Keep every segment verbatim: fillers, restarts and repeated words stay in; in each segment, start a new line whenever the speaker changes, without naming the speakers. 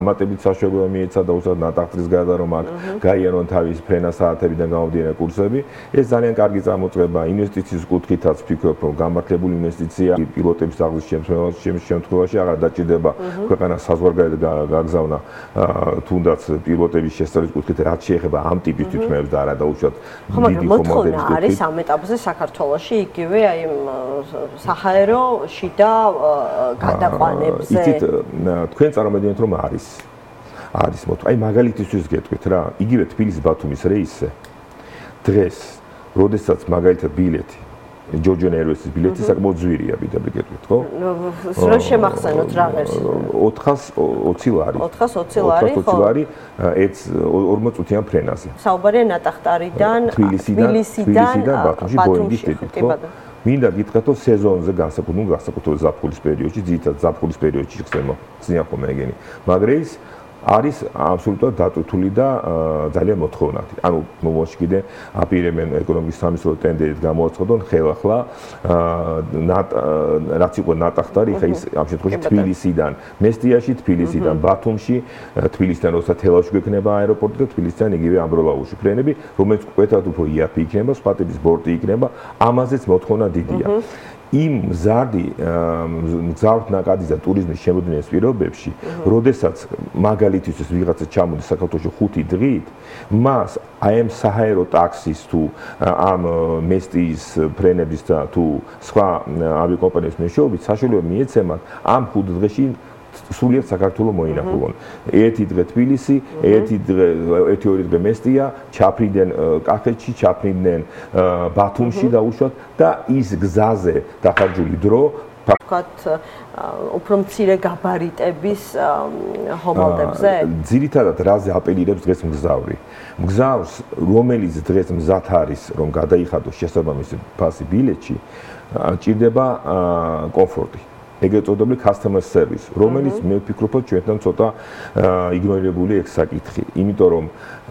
მატებით საშუალება მიეცა და უბრალოდ ნატახტრის გარდა რომ აქ გაიარონ თავის ფრენა საათებიდან გამომდინარე კურსები, ეს ძალიან კარგი წარმოწება ინვესტიციის კუთხითაც ვფიქრობ, რომ გამართლებული ინვესტიცია პილოტების აღზრდის შემთხვევაში აღარ დაჭირდება ქვეყანას საზღვარგარეთ გაგზავნა თუნდაც პილოტების შესწავლის კუთხით, რაც შეეხება ამ ტიპის თვითმფრინავებს და არა დაუშვათ
დიდი ხომალდების კუთხით. არის ამ ეტაპზე საქართველოში იგივე აი საჰაერო შიდა გადაყვანებზე.
იცით, თქვენ წარმოვიდგინეთ რომ არის არის მოთხოვნა. აი მაგალითისთვის გეტყვით რა, იგივე თბილისი-ბათუმის რეისზე დღეს, როდესაც მაგალითად ბილეთი ჯორჯიან ერვესის ბილეთი საკმაოდ ძვირია, ვიდრე გეტყვით, ხო?
რა შემახსენოთ რა ღირს?
ოთხას ოცი ლარი.
ოთხას ოცი ლარი, ხო?
ოთხას ოცი ლარი ეც ორმოც წუთიან ფრენაზე.
საუბარია ნატახტარიდან,
თბილისიდან ბათუმში ბოინგის ტიპით, ხო? მინდა გითხრათ, რომ სეზონზე განსაკუთრებით, განსაკუთრებით ზაფხულის პერიოდში, ძირითადად ზაფხულის პერიოდში ხდება ძნიან ხომ ეგენი. მაგრამ ის არის აბსოლუტურად დატვირთული და ძალიან მოთხოვნადი. ანუ მომავალში კიდე აპირებენ ეკონომიკის სამინისტროს ტენდერით გამოაცხადონ ხელახლა რაც იყო ნატახტარი, ხა ის ამ შემთხვევაში თბილისიდან, მესტიაში, თბილისიდან, ბათუმში, თბილისიდან როცა თელავში გვექნება აეროპორტი და თბილისიდან იგივე ამბროლაუში ფრენები, რომელიც კვეთად უფრო იაფი იქნება, სხვა ტიპის ბორტი იქნება, ამაზეც მოთხოვნა დიდია. იმ მზარდი მგზავრთ ნაკადის და ტურიზმის შემოდგენილ პირობებში, როდესაც მაგალითისთვის ვიღაცა ჩამოდის საქართველოში ხუთი დღით, მას აი ამ საჰაერო ტაქსის თუ ამ მესტიის ფრენების და თუ სხვა ავიაკომპანიების მეშვეობით საშუალება მიეცემათ ამ ხუთ დღეში სულიად საქართველოს მოინახულონ. ერთი დღე თბილისი, ერთი დღე ერთი ორი დღე მესტია, ჩაფრიდნენ კახეთში, ჩაფრიდნენ ბათუმში დაუშვათ და ის გზაზე დახარჯული დრო
ვთქვათ, უფრო მცირე გაბარიტების ხომალდებზე?
ძირითადად რაზე აპელირებს დღეს მგზავრი? მგზავრს, რომელიც დღეს მზად არის, რომ გადაიხადოს შესაბამისი ფასი ბილეთში, ჭირდება კომფორტი. ეგრეთ წოდებული customer service, რომელიც მე ვფიქრობ, რომ ჩვენთან ცოტა იგნორირებული ეგ საკითხი, იმიტომ რომ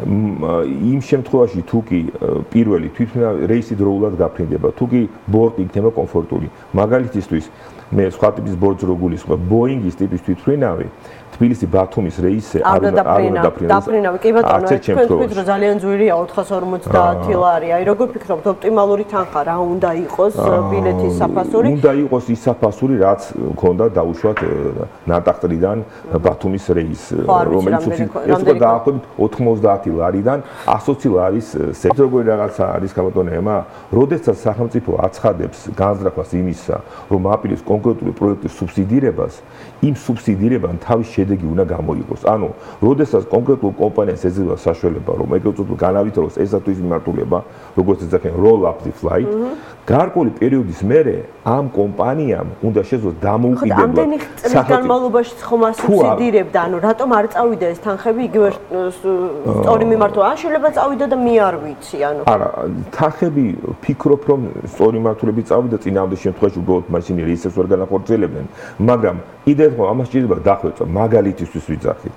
იმ შემთხვევაში თუ კი პირველი თვითმფრინავი რეისი დროულად გაფრინდება, თუ კი ბორტი იქნება კომფორტული. მაგალითისთვის მე სხვა ტიპის ბორტს რო გულისხმობ, Boeing-ის ტიპის თვითმფრინავი თბილისი-ბათუმის რეისზე არ უნდა
დაფრინავი. კი ბატონო, თქვენ თქვით, რომ ძალიან ძვირია ოთხას ორმოცდაათი ლარი. აი როგორ ფიქრობთ, ოპტიმალური თანხა რა უნდა იყოს ბილეთის საფასური?
უნდა იყოს ის საფასური, რაც ქონდა დაუშვათ ნატახტრიდან ბათუმის რეის, რომელიც ეს უკვე დაახლოებით ოთხმოცდაათი ლარიდან εκατს ოცი ლარის სექტორი როგორი რაღაცა არის კაბატონემა, როდესაც სახელმწიფო აცხადებს განზრახვას იმისა, რომ აპირებს კონკრეტული პროექტის სუბსიდირებას, იმ სუბსიდირებამ თავის შედეგი უნდა გამოიღოს. ანუ, როდესაც კონკრეტულ კომპანიას ეძლევა საშუალება, რომ ეგრეთ წოდებული განავითაროს ესა თუ ის მიმართულება, როგორც ეძახიან roll up the flight, გარკვეული პერიოდის მერე ამ კომპანიამ უნდა შეძლოს დამოუკიდებლად
ამდენი წლის განმავლობაში ხომ ასუბსიდირებდა, ანუ რატომ არ წავიდა ეს თანხები იგივე სწორი მიმართულება? ან შეიძლება წავიდა და მე არ ვიცი, ანუ
არა, თანხები ვფიქრობ, რომ სწორი მიმართულებით წავიდა, წინააღმდეგ შემთხვევაში უბრალოდ მასინი რეისებს ვერ განახორციელებდნენ, მაგრამ კიდევ ხო ამას ჭირდება დახვეწა, მაგალითისთვის ვიძახი.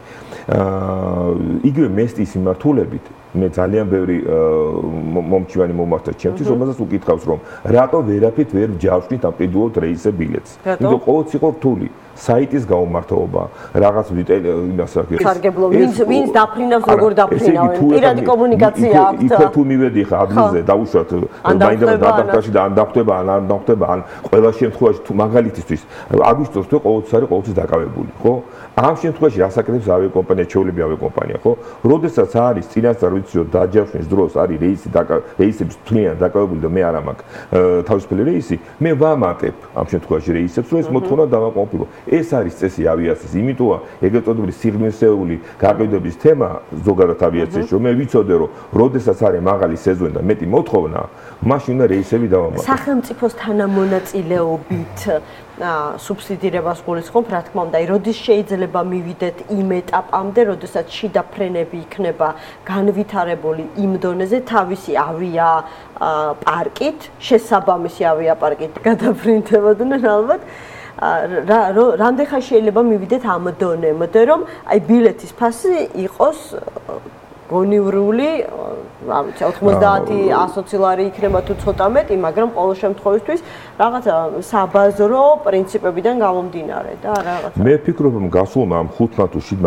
აა იგივე მესტიის მიმართულებით მე ძალიან ბევრი მომჩივანი მომართა ჩემთვის, რომელსაც უკითხავს, რომ რატო ვერაფრით ვერ ვჯავშნით ამ პირველ რეისზე ბილეთს. იმიტომ ყოველთვის იყო რთული საიტის გაუმართლობა, რაღაც იმას რა ქვია.
სარგებლო, ვინც ვინც დაფრინავს, როგორ დაფრინავენ? პირადი კომუნიკაცია აქვთ.
იქ თუ მივედი ხა ადგილზე დაუშვათ, დაინტერესდა დადახტაში და ან დახტება, ან არ დახტება, ან ყველა შემთხვევაში თუ მაგალითისთვის აგვისტოს თუ ყოველთვის არის ყოველთვის დაკავებული, ხო? ამ შემთხვევაში ასაკეთებს ავიაკომპანია, ჩვეულები ავიაკომპანია, ხო? როდესაც არის წინასწარ ვიცი რომ დაჯავშნის დროს არის რეისი რეისების თვლიან დაკავებული და მე არ მაქვს თავისუფალი რეისი, მე ვამატებ ამ შემთხვევაში რეისებს, რომ ეს მოთხოვნა დავაკმაყოფილო. ეს არის წესი ავიაციის, იმიტომა ეგრეთ წოდებული სიღრმისეული გაყიდვების თემა ზოგადად ავიაციაში, რომ მე ვიცოდე, რომ როდესაც არის მაღალი სეზონი და მეტი მოთხოვნა, მაშინ უნდა რეისები დავამატო.
სახელმწიფოს თანამონაწილეობით სუბსიდირებას გულისხმობ, რა თქმა უნდა, როდის შეიძლება მივიდეთ იმ ეტაპამდე, როდესაც შიდა ფრენები იქნება განვითარებული იმ დონეზე თავისი ავია პარკით, შესაბამისი ავია პარკით გადაფრინდებოდნენ ალბათ. რამდენ ხანში შეიძლება მივიდეთ ამ დონემდე, რომ აი ბილეთის ფასი იყოს გონივრული, რა ვიცი, ოთხმოცდაათი εκατს ოცი ლარი იქნება თუ ცოტა მეტი, მაგრამ ყოველ შემთხვევაში რაღაცა საბაზრო პრინციპებიდან გამომდინარე და რაღაცა.
მე ვფიქრობ, რომ გასულმა ამ ხუთმა თუ შვიდმა